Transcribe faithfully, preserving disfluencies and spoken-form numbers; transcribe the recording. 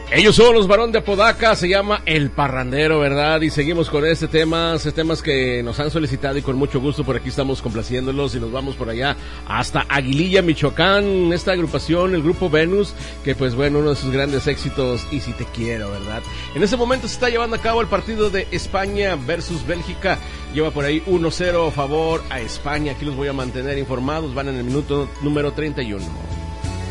Ellos son los Barón de Apodaca, se llama El Parrandero, ¿verdad? Y seguimos con este tema, este temas que nos han solicitado y con mucho gusto por aquí estamos complaciéndolos y nos vamos por allá hasta Aguililla, Michoacán, esta agrupación, el grupo Venus, que pues bueno, uno de sus grandes éxitos, Y Si Te Quiero, ¿verdad? En ese momento se está llevando a cabo el partido de España versus Bélgica, lleva por ahí uno cero a favor a España, aquí los voy a mantener informados, van en el minuto número treinta y uno.